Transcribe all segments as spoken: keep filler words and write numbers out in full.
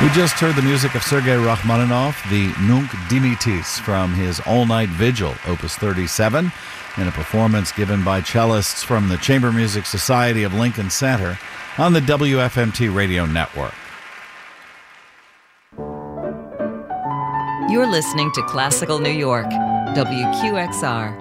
We just heard the music of Sergei Rachmaninoff, the Nunc Dimittis, from his All-Night Vigil, Opus thirty-seven, in a performance given by cellists from the Chamber Music Society of Lincoln Center on the W F M T Radio Network. You're listening to Classical New York, W Q X R.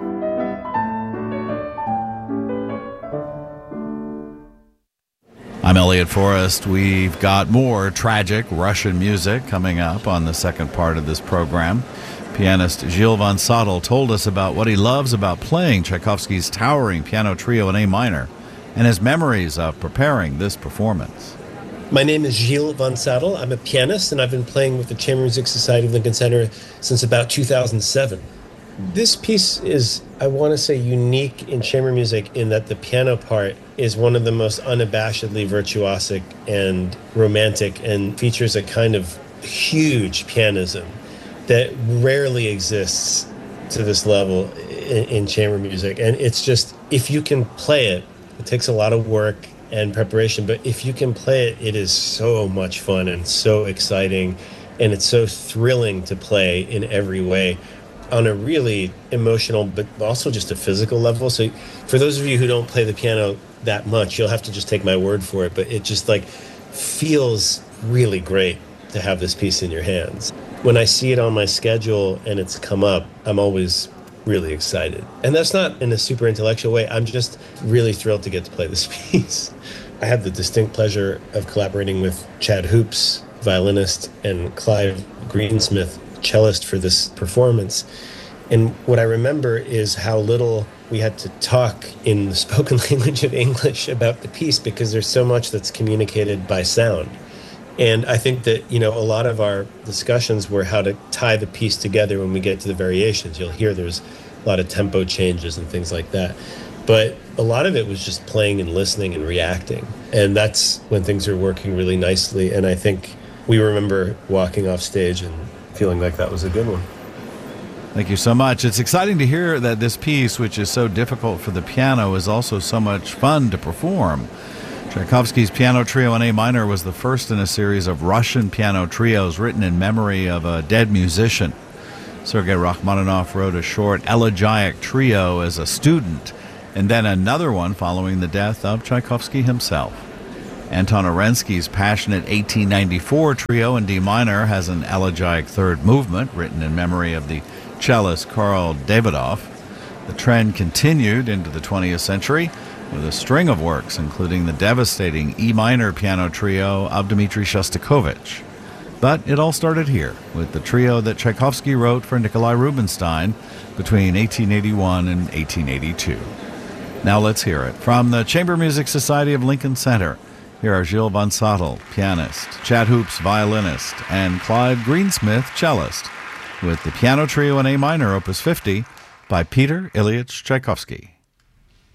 I'm Elliot Forrest. We've got more tragic Russian music coming up on the second part of this program. Pianist Gilles Van Sodel told us about what he loves about playing Tchaikovsky's towering piano trio in A minor and his memories of preparing this performance. My name is Gilles Van Sodel. I'm a pianist, and I've been playing with the Chamber Music Society of Lincoln Center since about two thousand seven. This piece is, I want to say, unique in chamber music in that the piano part is one of the most unabashedly virtuosic and romantic and features a kind of huge pianism that rarely exists to this level in, in chamber music. And it's just, if you can play it, it takes a lot of work and preparation, but if you can play it, it is so much fun and so exciting, and it's so thrilling to play in every way on a really emotional but also just a physical level. So for those of you who don't play the piano that much, you'll have to just take my word for it, but it just like feels really great to have this piece in your hands. When I see it on my schedule and it's come up, I'm always really excited. And that's not in a super intellectual way. I'm just really thrilled to get to play this piece. I had the distinct pleasure of collaborating with Chad Hoops, violinist, and Clive Greensmith, cellist, for this performance. And what I remember is how little we had to talk in the spoken language of English about the piece, because there's so much that's communicated by sound. And I think that, you know, a lot of our discussions were how to tie the piece together when we get to the variations. You'll hear there's a lot of tempo changes and things like that. But a lot of it was just playing and listening and reacting. And that's when things are working really nicely. And I think we remember walking off stage and feeling like that was a good one. Thank you so much. It's exciting to hear that this piece, which is so difficult for the piano, is also so much fun to perform. Tchaikovsky's piano trio in A minor was the first in a series of Russian piano trios written in memory of a dead musician. Sergei Rachmaninoff wrote a short elegiac trio as a student, and then another one following the death of Tchaikovsky himself. Anton Arensky's passionate eighteen ninety-four trio in D minor has an elegiac third movement written in memory of the cellist Karl Davidoff. The trend continued into the twentieth century with a string of works, including the devastating E minor piano trio of Dmitri Shostakovich. But it all started here, with the trio that Tchaikovsky wrote for Nikolai Rubinstein between eighteen eighty-one and eighteen eighty-two. Now let's hear it. From the Chamber Music Society of Lincoln Center, here are Gilles Van Sodel, pianist, Chad Hoops, violinist, and Clive Greensmith, cellist, with the piano trio in A minor, Opus fifty, by Peter Ilyich Tchaikovsky.